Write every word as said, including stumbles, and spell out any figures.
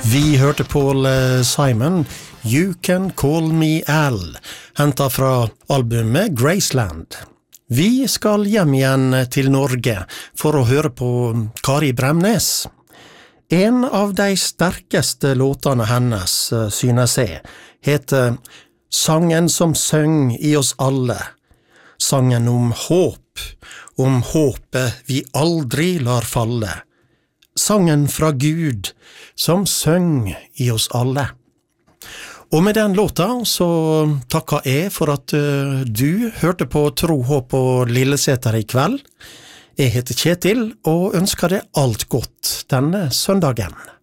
Vi hørte Paul Simon, You Can Call Me Al, hentet fra albumet Graceland. Vi skal hjem igjen til Norge for å høre på Kari Bremnes. En av de sterkeste låtene hennes, synes jeg, heter Sangen som søng i oss alle. Sangen om håp, om håpet vi aldri lar falle. Sangen fra Gud, som søng i oss alle. Og med den låta så takker jeg for at uh, du hørte på Tro, Håp og Lilleseter i kveld. Jeg heter Kjetil og ønsker deg alt godt denne søndagen.